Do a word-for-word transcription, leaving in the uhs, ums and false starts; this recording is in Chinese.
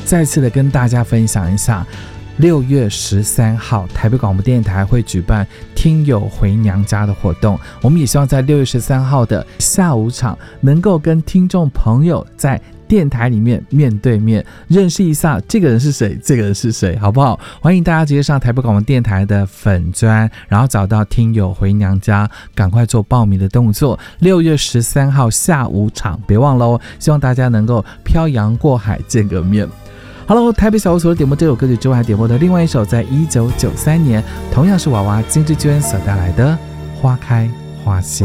再次的跟大家分享一下，六月十三号台北广播电台会举办听友回娘家的活动，我们也希望在六月十三号的下午场能够跟听众朋友在电台里面面对面认识一下这个人是谁，这个人是谁，好不好？欢迎大家直接上台北广播电台的粉专，然后找到听友回娘家，赶快做报名的动作。六月十三号下午场，别忘了哦，希望大家能够漂洋过海见个面。Hello， 台北小屋除了点播这首歌曲之外，还点播的另外一首，在一九九三年同样是娃娃金志娟所带来的《花开花谢》。